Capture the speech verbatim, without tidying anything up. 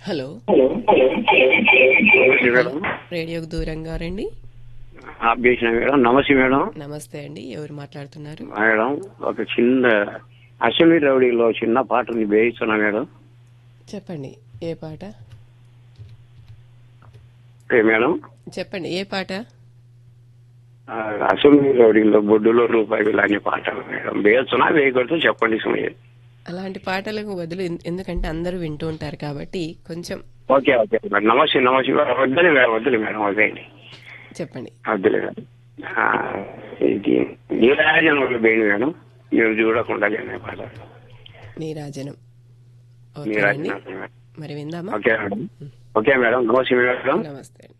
Hello. నమస్తే madam. రేడియోకు దూరంగా రండి. ఆపేసిన మేడం. నమస్తే మేడం. నమస్తే అండి, ఎవరు మాట్లాడుతున్నారు? మేడం ఒక చిన్న అసెంబ్లీ రౌడీలో చిన్న పాటని వేయిస్తున్నా మేడం. చెప్పండి ఏ పాట? ఏ మేడం చెప్పండి ఏ పాట? ఆ, అసెంబ్లీ రౌడీలో బొడ్డులో రూపాయి అనే పాట మేడం. వేస్తున్నా వేయకూడదు చెప్పండి సమయం. అలాంటి పాటలకు బదులు ఎన్- ఎందుకంటే అందరూ వింటూ ఉంటారు కాబట్టి కొంచెం ఓకే ఓకే మేడం. నమస్తే నమస్తే మేడం. వద్దులే మేడం వద్దులే మేడం వద్దండి చెప్పండి. వద్దులే మేడం. ఆ, ఇది నీరాజనంలో వేయండి మేడం. మీరు చూడకుండా అనే పాట. నీరాజనం. ఓకే అండి, నీరాజనం మేడం. మరి విందామా? Okay madam. Okay madam. నమస్తే మేడం. నమస్తే అండి.